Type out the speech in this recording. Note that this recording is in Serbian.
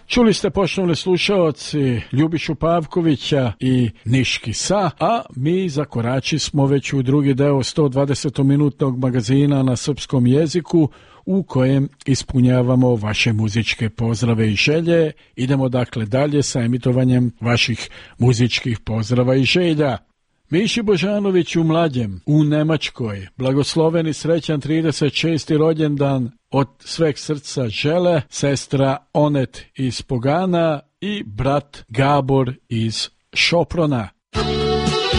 Čuli ste, poštovani slušaoci, Ljubišu Pavkovića i Niški Sa, a mi zakorači smo već u drugi deo 120-minutnog magazina na srpskom jeziku u kojem ispunjavamo vaše muzičke pozdrave i želje. Idemo dakle dalje sa emitovanjem vaših muzičkih pozdrava i želja. Miši Božanović u Mlađem, u Nemačkoj, blagosloven i srećan 36. rođendan od sveg srca žele sestra Onet iz Pogana i brat Gabor iz Šoprona.